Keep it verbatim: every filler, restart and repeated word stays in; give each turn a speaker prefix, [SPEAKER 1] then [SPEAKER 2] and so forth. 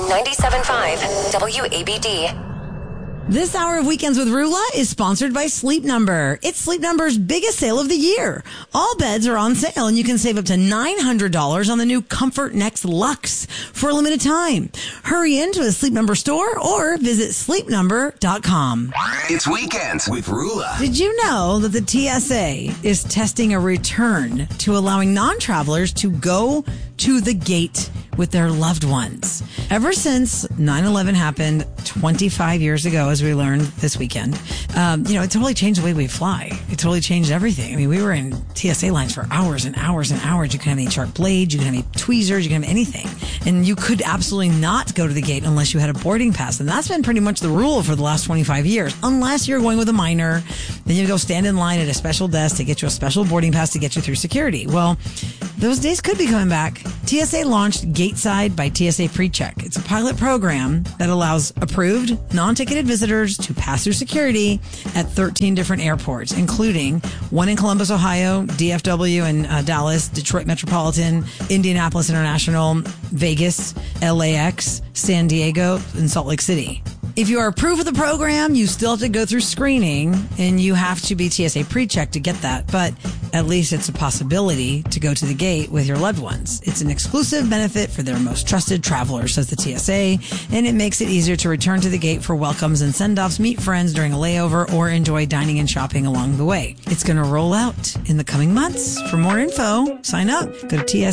[SPEAKER 1] ninety-seven point five W A B D.
[SPEAKER 2] This hour of Weekends with Rula is sponsored by Sleep Number. It's Sleep Number's biggest sale of the year. All beds are on sale, and you can save up to nine hundred dollars on the new Comfort Next Luxe for a limited time. Hurry into a Sleep Number store or visit sleep number dot com.
[SPEAKER 3] It's Weekends with Rula.
[SPEAKER 2] Did you know that the T S A is testing a return to allowing non-travelers to go to the gate with their loved ones? Ever since nine eleven happened twenty-five years ago, as we learned this weekend, um, you know, it totally changed the way we fly. It totally changed everything. I mean, we were in T S A lines for hours and hours and hours. You couldn't have any sharp blades. You couldn't have any tweezers. You couldn't have anything. And you could absolutely not go to the gate unless you had a boarding pass. And that's been pretty much the rule for the last twenty-five years. Unless you're going with a minor, then you go stand in line at a special desk to get you a special boarding pass to get you through security. Well, those days could be coming back. T S A launched Gateside by T S A PreCheck. It's a pilot program that allows approved, non-ticketed visitors to pass through security at thirteen different airports, including one in Columbus, Ohio, D F W in uh, Dallas, Detroit Metropolitan, Indianapolis International, Vegas, L A X, San Diego, and Salt Lake City. If you are approved for the program, you still have to go through screening, and you have to be T S A PreCheck to get that. But at least it's a possibility to go to the gate with your loved ones. It's an exclusive benefit for their most trusted travelers, says the T S A, and it makes it easier to return to the gate for welcomes and send-offs, meet friends during a layover, or enjoy dining and shopping along the way. It's going to roll out in the coming months. For more info, sign up. Go to T S A.